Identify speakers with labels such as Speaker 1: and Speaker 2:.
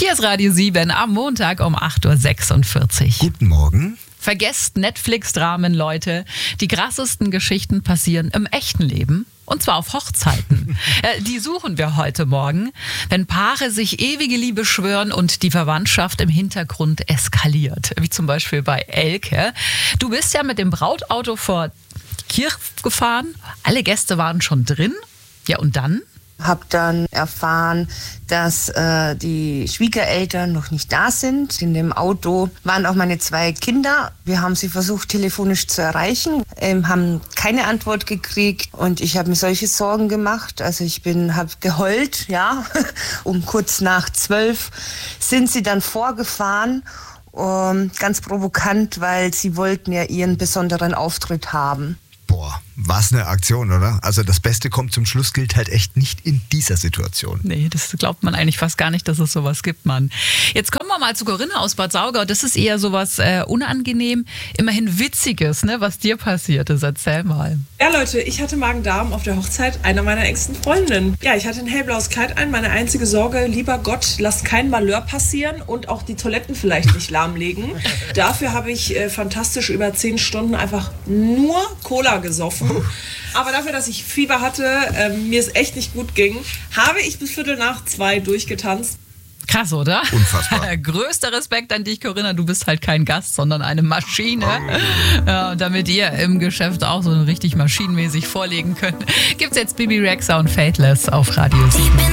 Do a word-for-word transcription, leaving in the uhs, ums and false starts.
Speaker 1: Hier ist Radio sieben am Montag um acht Uhr sechsundvierzig.
Speaker 2: Guten Morgen.
Speaker 1: Vergesst Netflix-Dramen, Leute. Die krassesten Geschichten passieren im echten Leben. Und zwar auf Hochzeiten. äh, die suchen wir heute Morgen, wenn Paare sich ewige Liebe schwören und die Verwandtschaft im Hintergrund eskaliert. Wie zum Beispiel bei Elke. Du bist ja mit dem Brautauto vor die Kirche gefahren. Alle Gäste waren schon drin. Ja, und dann?
Speaker 3: Hab dann erfahren, dass äh, die Schwiegereltern noch nicht da sind. In dem Auto waren auch meine zwei Kinder. Wir haben sie versucht, telefonisch zu erreichen, ähm, haben keine Antwort gekriegt und ich habe mir solche Sorgen gemacht. Also ich bin, habe geheult, ja. Um kurz nach zwölf sind sie dann vorgefahren, um, ganz provokant, weil sie wollten ja ihren besonderen Auftritt haben.
Speaker 2: Boah, was eine Aktion, oder? Also das Beste kommt zum Schluss gilt halt echt nicht in dieser Situation.
Speaker 1: Nee, das glaubt man eigentlich fast gar nicht, dass es sowas gibt, Mann. Jetzt kommen wir mal zu Corinna aus Bad Saugau. Das ist eher sowas äh, unangenehm, immerhin Witziges, ne, was dir passiert ist. Erzähl mal.
Speaker 4: Ja, Leute, ich hatte Magen-Darm auf der Hochzeit einer meiner engsten Freundinnen. Ja, ich hatte ein hellblaues Kleid ein. Meine einzige Sorge, lieber Gott, lass kein Malheur passieren und auch die Toiletten vielleicht nicht lahmlegen. Dafür habe ich äh, fantastisch über zehn Stunden einfach nur Cola gesoffen. Aber dafür, dass ich Fieber hatte, äh, mir es echt nicht gut ging, habe ich bis Viertel nach zwei durchgetanzt.
Speaker 1: Krass, oder?
Speaker 2: Unfassbar.
Speaker 1: Größter Respekt an dich, Corinna. Du bist halt kein Gast, sondern eine Maschine. Oh. Ja, und damit ihr im Geschäft auch so richtig maschinenmäßig vorlegen könnt, gibt's jetzt Bibi Rexha und Faithless auf Radio sieben.